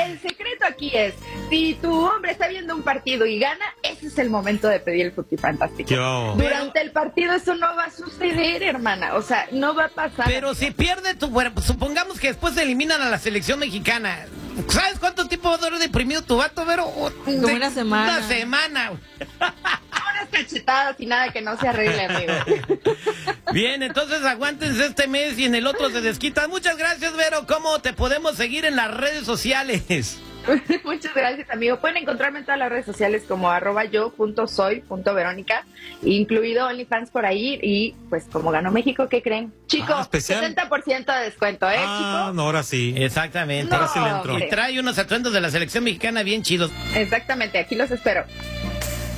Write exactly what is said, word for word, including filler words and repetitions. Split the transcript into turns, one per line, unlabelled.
el secreto aquí es, si tu hombre está viendo un partido y gana, ese es el momento de pedir el Frutifantástico.
Yo.
Durante el partido eso no va a suceder, hermana, o sea, no va a pasar.
Pero si pierde tu... Bueno, supongamos que después eliminan a la selección mexicana. ¿Sabes cuánto tiempo va a durar deprimido tu vato, Vero?
Como una semana.
Una semana.
Unas cachetadas y nada que no se arregle, amigo.
Bien, entonces aguántense este mes y en el otro se desquitan. Muchas gracias, Vero. ¿Cómo te podemos seguir en las redes sociales?
Muchas gracias, amigo. Pueden encontrarme en todas las redes sociales como arroba yo punto soy punto verónica, incluido OnlyFans por ahí. Y pues como ganó México, ¿qué creen? Chico,
Ah, especial.
setenta por ciento de descuento, ¿eh,
Ah,
chico?
no, ahora sí.
Exactamente.
No,
Ahora sí le entro.
Y trae unos atuendos de la selección mexicana bien chidos.
Exactamente, aquí los espero.